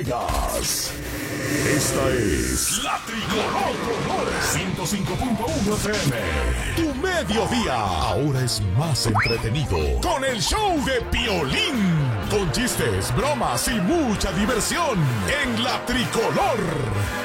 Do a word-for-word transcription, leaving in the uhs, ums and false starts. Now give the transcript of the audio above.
Gas. Esta es La Tricolor ciento cinco punto uno F M. Tu mediodía ahora es más entretenido con el show de Piolín. Con chistes, bromas y mucha diversión en La Tricolor.